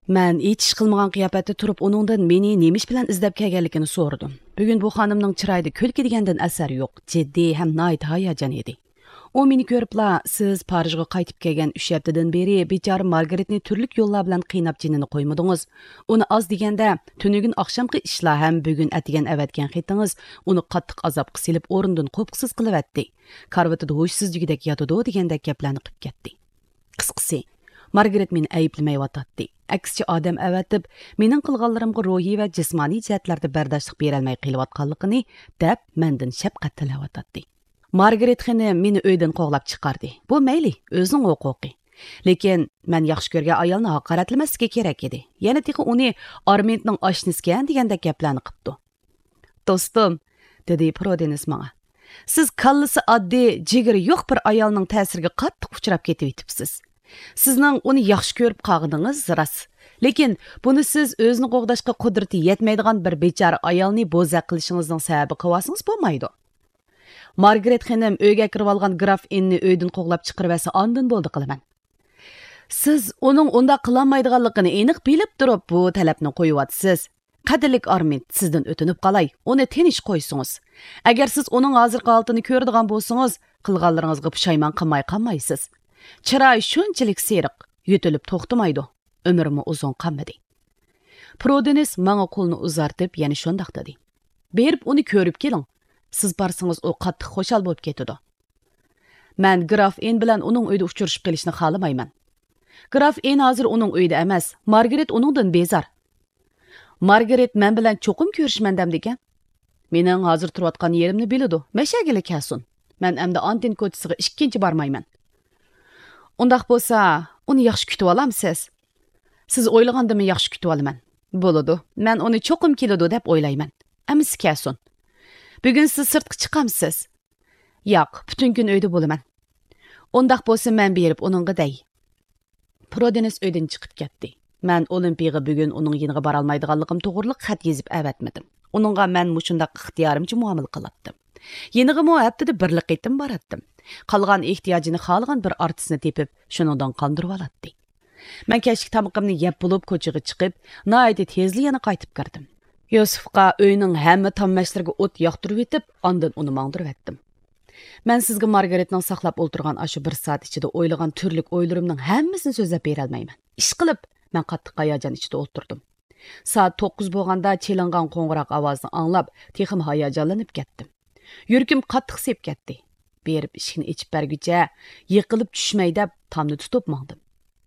Mən heç iş qılmagan qiyafətdə turub onundan meni nemish bilan izlab kelganligini so'radim. Bugun bu xonimning chiroyida kulki degandan asar yo'q, jiddiy ham nihoyat hayajon edi. O meni ko'ribla, siz Parijga qaytib kelgan 3 haftadan beri bechora Margaretni turlik yo'llar bilan qiynab jinini qo'ymadingiz. Uni az deganda tunugin oqshomqi ishlar ham bugun atigan avatgan xitingiz uni qattiq azobga silib o'rindan qo'pqisiz qilyapti. Karvatida hushsizligidek yotadi degandek gaplarni qilib ketdi. Qisqasi, Margaret meni ayblamayotdi. Aksicha odam avatib, mening qilganlarimga ruhiy va jismoniy jihatlarda bardoshlik berolmay qilayotganligini deb mendan shafqat tilayotdi. Margaret xonim meni uydan qo'g'lab chiqardi. Bu mayli, o'zining huquqi. Lekin men yaxshi ko'rgan ayolni haqoratlamaslikka kerak edi. Yana tiqi uni Armentning oshnisigan degandek gaplarni qilibdi. Do'stim, dedi Prodenis menga. Siz kallisi oddiy, jigari yo'q bir ayolning ta'siriga qattiq uchrab ketib yetibsiz. Sizning uni yaxshi ko'rib qolganingiz rost. Lekin buni siz o'zini qo'g'dashga qudrati yetmaydigan bir bechora ayolni bo'zaq qilishingizning sababi qilsangiz bo'lmaydi. Margaret xonim uyga kirib olgan Graf Enni uydan qo'g'lab chiqaribsa ondan bo'ldi qilaman. Siz uning unda qilolmaydiganligini aniq bilib turib bu talabni qo'yibsiz. Qadrlik Arment, sizdan o'tinib qolay, uni tinish qo'ysingiz. Agar siz uning hozirgi holatini ko'radigan bo'lsangiz, qilganlaringizga pushaymon qilmay qolmaysiz. Chiroy shunchalik seriq, yutilib to'xtamaydi. Umrimi uzun qolmadi. Prodenis menga qo'lni uzartib, yana shundoq dedi. Berib uni ko'rib keling. Siz barsangiz u qattiq xo'shal bo'lib ketadi. Men Graf En bilan uning uyida uchrashib qolishni xohlamayman. Graf En hozir uning uyida emas, Margaret uningdan bezor. Margaret men bilan cho'qim ko'rishmandam degan. Mening hozir turayotgan yerimni biladi. Mashagili kelsin. Men endi Antin ko'chasiga ikkinchi bormayman. Undaq bo'lsa, uni yaxshi kutib olamsiz? Siz o'ylagandimi yaxshi kutib olaman? Bo'ladi. Men uni cho'qim keladi deb o'ylayman. Ammo kelsin. Bugun siz sirtga chiqamsiz? Yo'q, butun kun uyda bo'laman. Undaq bo'lsa men berib uningga day. Prodenis uydan chiqib ketdi. Men Olimpiyaga bugun uning yeniga bora olmaydiganligim to'g'riliq xat yozib avatmadim. Uningga men mushundaq ixtiyorimcha muomala qilatdim. Yeniga mu haftada birlik etim baratdim. Qolgan ehtiyojini xohlagan bir artistni tepib, shuningdan qondirib oladi. Men kechki tamoqimni yeb bo'lib ko'chaga chiqib, nihoyat tezli yana qaytib kirdim. Yusufqa uyning hamma tommashlariga o't yoqtirib etib, ondan uni mangdirib etdim. Men sizga Margaretning saqlab o'ltirgan ashu bir soat ichida o'ylagan turlik o'ylarimning hammasini so'zlab bera olmayman. Ish qilib, men qattiq hayajon ichida o'ltirdim. Soat 9 bo'lganda chelingan qo'ng'iroq ovozni anglab, texim hayajonlanib ketdim. Yurkim qattiq sep ketdi. Berib ishini ichib berguncha yiqilib tushmay deb tomni tutib mangdim.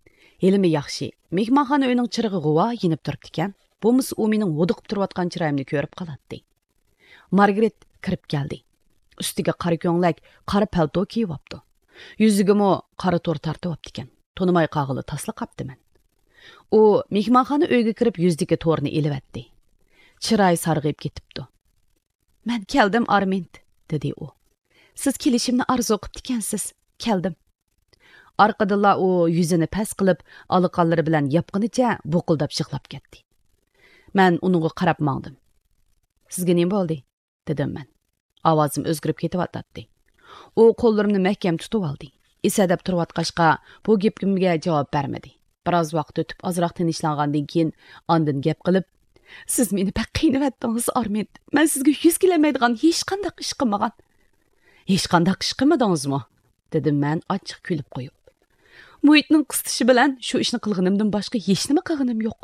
Elimi yaxshi. Mehmonxona uyining chirig'i g'uva yinib turibdi ekan. Bo'lmasa u mening o'diqib turayotgan chiroyimni ko'rib qoladi. Margaret kirib keldi. Ustiga qora ko'nglak, qora palto kiyib olibdi. Yuziga mo qora to'r tortib olibdi ekan. Tonimay qog'ili tasla qaptiman. U mehmonxona uyiga kirib yuzdagi to'rni elib Chiroy sarg'ib ketibdi. Men keldim, Arment, dedi u. Siz kelishimni arzu qilib ekansiz. Keldim. Orqadilla u yuzini past qilib, aliqonlari bilan yopqinicha bo'qildab shiqlab ketdi. Men uningga qarab mangdim. Sizga nima bo'ldi? Dedim men. Ovozim o'zgarib ketyapti. U qo'llarimni mahkam tutib oldi. Isadab turayotqachqa bu gapimga javob bermadi. Biroz vaqt o'tib ozroq tinchlangandan keyin ondan gap qilib, siz meni paq qiynayotdingiz, Arment. Men sizga yuz kelmaydigan hech qanday ish qilmagan. Hech qanday ish qilmadingizmi? Dedim men ochiq kulib qo'yib. Muhitning qisitishi bilan shu ishni qilganimdan boshqa hech nima qilganim yo'q.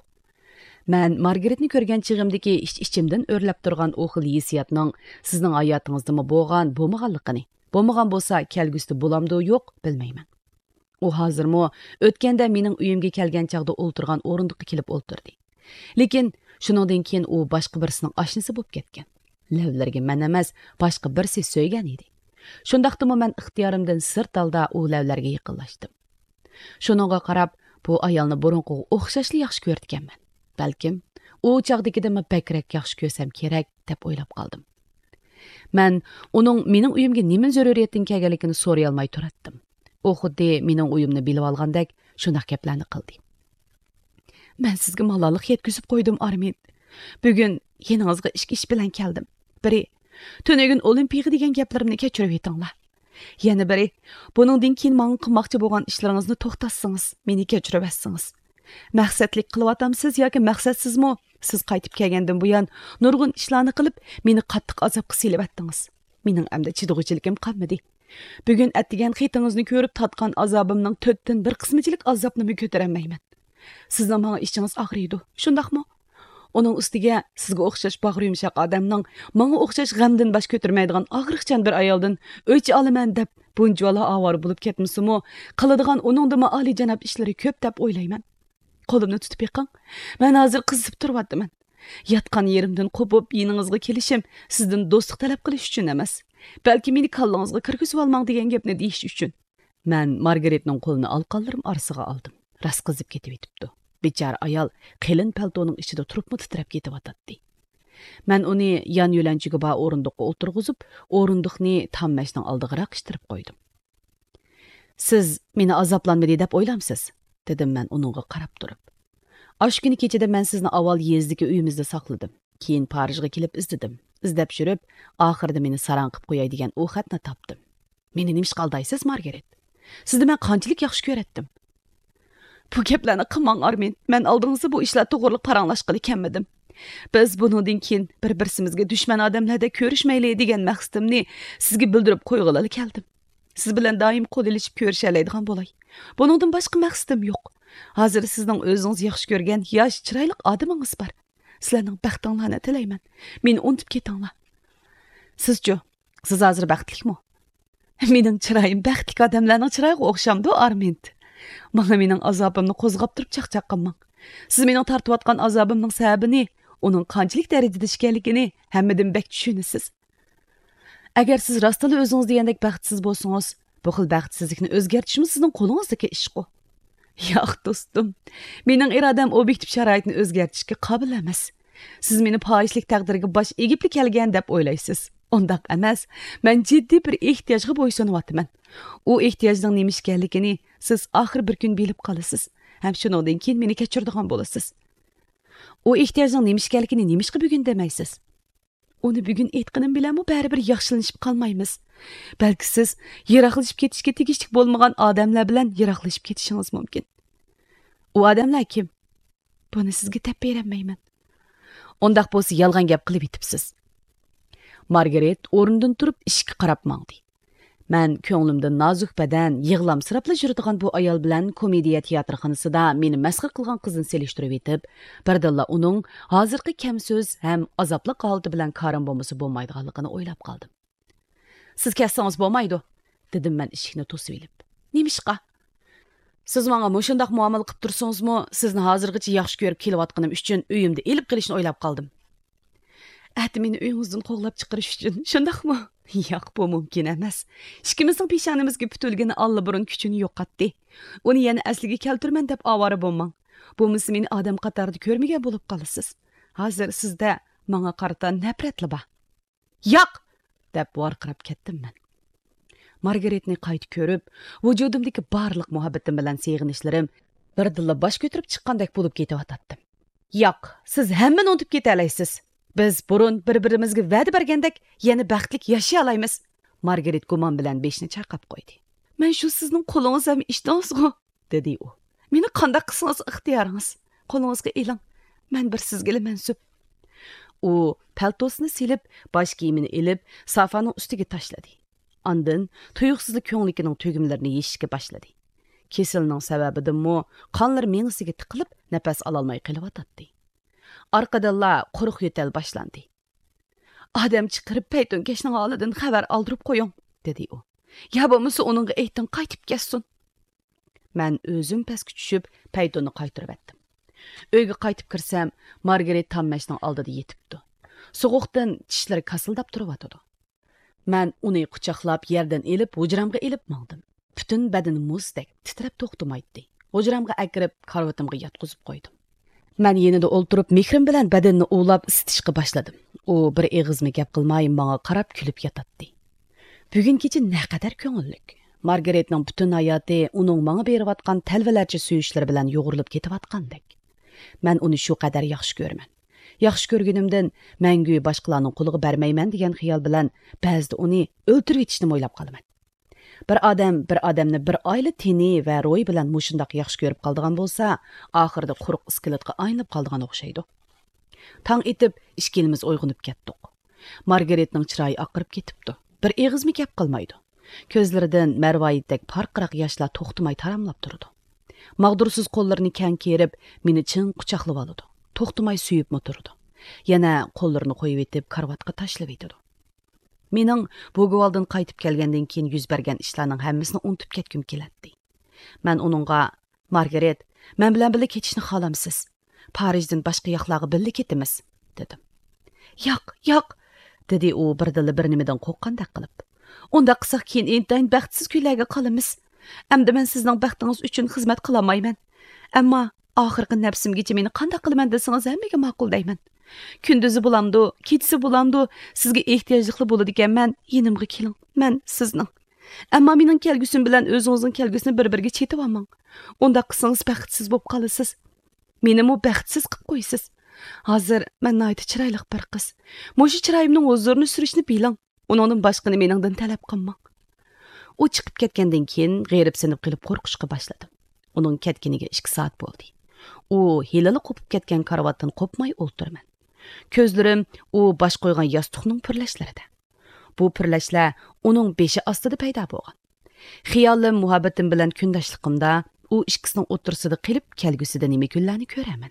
Men Margaretni ko'rgan chig'imdagi ichimdan o'rlab turgan o xil hissiyotning sizning hayotingizda bo'lmaganligini, bo'lmagan bo'lsa kelgusida bo'lamdi yo'q bilmayman. U hozirmi o'tganda mening uyimga kelgan chaqda o'ltirgan o'rindiqqa kelib o'ltirdi. Lekin shuningdan keyin u boshqa birisining oshnasi bo'lib ketgan. Lavlarga men emas, boshqa birisi so'ygan edi. Shundaqdimi men ixtiyorimdan sirt holda u lavlarga yaqinlashdim. Shuningga qarab, bu ayolni burunqiga o'xshashli yaxshi ko'rganman. Balkim u chaqdagidami bakrak yaxshi ko'rsam kerak deb o'ylab qoldim. Men uning mening uyimga nima zaruriyatdan kelganligini so'ray olmay turatdim. U xuddi mening uyimni bilib olgandek shunday gaplarni qildi. Men sizga malollik yetkazib qo'ydim, Arment. Bugun yeningizga ish bilan keldim. Biri, tunugin Olimpiyaga degan gaplarimni kechirib yetinglar. Yana biri, buningdan keyin menga qilmoqchi bo'lgan ishlaringizni to'xtatsangiz, meni kechirib etsangiz. Maqsadlik qilyapamsiz yoki maqsadsizmi? Siz qaytib kelgandan buyon nurg'un ishlarni qilib, meni qattiq azobga silyaptingiz. Mening amda chidag'uchiligim qolmadi. Bugun atdigan xitingizni ko'rib tatgan azobimning 4dan 1 qismichilik azobni ko'taramayman. Sizning menga ishingiz og'riydi. Shundaqmi? Onun ustiga sizga o'xshash bag'ri yumshoq odamning menga o'xshash g'amdan bosh ko'tarmaydigan og'riqchan bir ayoldan o'ch olaman deb bunjvala avor bo'lib ketmisimi, qiladigan uningdimi oliyjanob ishlari ko'p deb o'ylayman. Qo'limni tutib yiqing. Men hozir qizib turyapman. Yatgan yerimdan qopib yiningizga kelishim sizdan do'stlik talab qilish uchun emas, balki meni kallangizga kirgizib olmang degan gapni deyish uchun. Men Margaretning qo'lini alqanlarim orasiga oldim. Ras qizib ketib yetibdi. Bechara ayol qilin paltoning ichida turibmi titrab ketyapti. Men uni yon yo'lanchiga ba o'rindiqqa o'tirg'izib, o'rindiqni tammashning oldig'iroq ishtirib qo'ydim. Siz meni azoblanmadi deb o'ylamsiz? Dedim men uningga qarab turib. Osh kuni kechada men sizni avval yezdagi uyimizda saqladim. Keyin Parijga kelib izladim. Izlab yurib, oxirida meni saran qilib qo'yay degan u xatni topdim. Meni nimish qaldaysiz, Margaret? Sizni men qanchalik yaxshi ko'ratdim. Bu gaplarni qilmang, Armin. Men oldingizda bu ishlar to'g'riliq paranglashqili kelmadim. Biz bundan keyin bir-birimizga dushman odamlarda ko'rishmayli degan maqsadimni sizga bildirib qo'yg'ilali keldim. Siz bilan doim qo'l ilishib ko'rishalaydigan bo'lay. Buningdan boshqa maqsadim yo'q. Hozir sizning o'zingiz yaxshi ko'rgan yosh, chiroyli odamingiz bor. Sizlarning baxtinglarni tilayman. Meni unutib ketinglar. Sizchi, siz hozir baxtlikmi? Mening chiroyim baxtli odamlarning chiroyiga o'xshamdi, Armin. Mana mening azobimni qo'zg'ab turib chaqchaq qilmang. Siz mening tortayotgan azobimning sababini, uning qanchalik darajada ekanligini hammadan bak tushunasiz. Agar siz rostla o'zingiz degandek baxtsiz bo'lsangiz, bu xil baxtsizlikni o'zgartirishimiz sizning qo'lingizdagi ish-ku. Yo'q, do'stim. Mening irodam obyektiv sharoitni o'zgartirishga qobil emas. Siz meni fohishlik taqdiriga bosh egibli kelgan deb o'ylaysiz. Undaq emas. Men jiddiy bir ehtiyojga bo'ysunyapman. U ehtiyojning nima ekanligini siz oxir bir kun bilib qolasiz. Ham shundan keyin meni kechiradigan bo'lasiz. U ehtiyojning nima ekanligini nimishqa bugun demaysiz. Uni bugun aytganim bilan bu baribir yaxshilanib qolmaymiz. Balki siz yiroqlashib ketishga tegishli bo'lmagan odamlar bilan yiroqlashib ketishingiz mumkin. U odamlar kim? Buni sizga deb bermayman. Undaq bo'lsa yolg'on gap qilib yetibsiz. Margaret o'rnidan turib ishga qarab mangdi. Men ko'nglimda nozuk badan, yig'lamsirab yuradigan bu ayol bilan komediya teatrxonasida meni masxar qilgan qizni selishtirib etib, birdilla uning hozirgi kamso'z ham azobli holati bilan karim bo'lmasa bo'lmaydiganligini o'ylab qoldim. Siz kessangiz bo'lmaydi, dedim men eshikni to'sib olib. Nimishqa? Siz menga mushundaq muomala qilib tursangizmi, sizni hozirgacha yaxshi ko'rib kelayotganim uchun uyimda elib qilishni o'ylab qoldim. Meni uyingizdan qo'g'lab chiqarish uchun, shundaqmi? Yo'q, bu mumkin emas. Ikkimizning peshonamizga putilgani allaburun kuchini yo'qotdi. Uni yana asliga keltirman deb avora bo'lmang. Bo'lmasa meni odam qatorida ko'rmagan bo'lib qolasiz. Hozir sizda menga qarata nafratli bor. Yo'q, deb varqirab ketdim men. Margaretni qayta ko'rib, vujudimdagi barliq muhabbatim bilan seg'inishlarim birdilla bosh ko'tarib chiqqandek bo'lib ketyapti. Yo'q, siz hammani unutib keta olasiz. Biz burun bir-birimizga va'da bergandek yana baxtlik yashay olamiz. Margaret gumon bilan beshni chaqab qo'ydi. Men shu sizning qo'lingiz ham ishdingizmi? dedi u. Meni qanday qilsangiz ixtiyoringiz. Qo'lingizga eling. Men bir sizga mansub. U paltosini silib, bosh kiyimini ilib, sofaning ustiga tashladi. Ondan tuyuqsizlik ko'nglikining tugumlarini yeyishga boshladi. Kesilning sababidanmi qonlar mengisiga tiqilib, nafas ololmay qilyotdi. Arqadalla quruq yo'tal boshlandi. Odam chiqirib payton keshning holidan xabar oldirib qo'ying, dedi u. Ya bo'lmasa uningga ayting qaytib kelsin. Men o'zim pastga tushib, paytonni qaytirib etdim. Uyga qaytib kirsam, Margaret tammashning oldida yetibdi. So'g'uqdan tishlari kasildab turibdi. Men uni quchoqlab yerdan elib, hujramga elib mangdim. Butun badani muzdek titrab to'xtamaydi. Hujramga akirib, karvatimga yotqizib qo'ydim. Men yenida o'ltirib, mehrim bilan badanni o'lab isitishga boshladim. U bir eg'izmi gap qilmay menga qarab kulib yotadi. Bugun kecha naqadar ko'ngillik. Margaretning butun hayoti uning menga berayotgan talvalarcha suyishlari bilan yo'g'rilib ketayotgandek. Men uni shu qadar yaxshi ko'raman. Yaxshi ko'rganimdan mangu boshqalarning qo'liga bermayman degan xiyol bilan ba'zida uni o'ltirib etishni o'ylab qolaman. Bir odamni bir oila teni va ro'y bilan mushundoq yaxshi ko'rib qoldigan bo'lsa, oxirida quruq iskeletga aylanib qoldigan o'xshaydi. Tong etib, ishkilimiz uyg'onib ketdik. Margaretning chiroyi oqirib ketibdi. Bir eg'izmi gap qilmaydi. Ko'zlaridan marvoyitdek parqiraq yoshlar to'xtamay taramlab turdi. Mag'dursiz qo'llarini kang kerib, meni chin quchoqlab oldi. To'xtamay suyibmi turdi. Yana qo'llarini qo'yib etib karvatga tashlab etdi. Mening bu guvaldan qaytib kelgandan keyin yuz bergan ishlarning hammasini unutib ketkim keladi. Men uningga, Margaret, men bilan birga ketishni xohlamsiz? Parijdan boshqa yoqlarga birga ketamiz, dedim. Yo'q, dedi u birdilla bir nimadan qo'rqqandek qilib. Unda qilsak keyin intayin baxtsiz kunlarga qolamiz. Endi men sizning baxtingiz uchun xizmat qila olmayman. Ammo oxirgi nafsimgacha meni qanday qilaman desangiz hammaga ma'qul deyman. Kunduzi bo'lamdi, kechasi bo'lamdi, sizga ehtiyojli bo'ladi ekanman, yenimga keling. Men sizning. Ammo mening kelgusim bilan o'zingizning kelgusini bir-biriga chetib olmang. Unda qilsangiz baxtsiz bo'lib qolasiz. Meni mo baxtsiz qilib qo'ysiz. Hozir men nayt chiroyli bir qiz. Mo'shu chiroyimning huzurini surishni biling. Uningdan boshqani meningdan talab qilmang. U chiqib ketgandan keyin g'ayribsinib qilib qo'rqishga boshladim. Uning ketganiga 2 soat bo'ldi. U hilali qopib ketgan karvatdan qopmay o'ltirman. Ko'zlarim u bosh qo'ygan yostiqning purlashlarida. Bu purlashlar uning beshi ostida paydo bo'lgan. Xiyolim muhabbatim bilan kundoshligimda u ikkisining o'tirsida qilib kelgusida nima kunlarni ko'raman.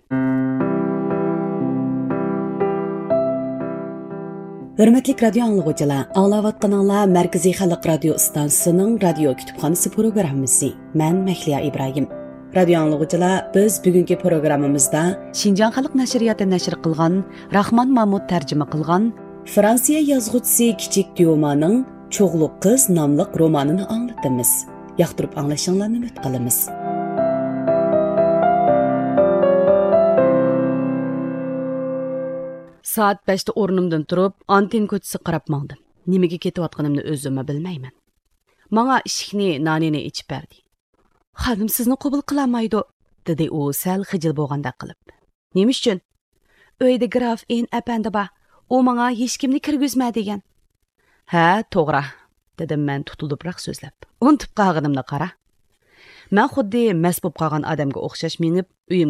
Hürmetlik radyo anlıqıcılar, ağlavatqananlar Merkezi Xalq Radio Stansiyasının radio kütüphanesi programımızı. Ben Mehliya İbrahim. Radio anlıqıcılar, biz bugünkü programımızda Şinjan Xalq Nashriyatı nashr qilgan, Rahman Mahmud tarjima qilgan Fransiya yazğıcısı Kichik Diomaning Çoğluq qiz nomli romanini anglatamiz. Yoqtirib anglashinglarni umid qilamiz. Saat 5'te o'rnimdan turib, anten ko'chasi qarab mangdim. Nimaga ketayotganimni o'zim bilmayman. Menga eshikni nonini ichib berdi. "Xonim sizni qabul qilolmaydi", dedi u sal xijil bo'lgandek qilib. "Nima uchun?" "Uyda graf en apandi bor. U menga hech kimni kirgizma degan." "Ha, to'g'ri", dedim men tutulibroq so'zlab. "Unutib qolganimni qara." Men xuddi mas bo'lib qolgan odamga o'xshash menib uyimga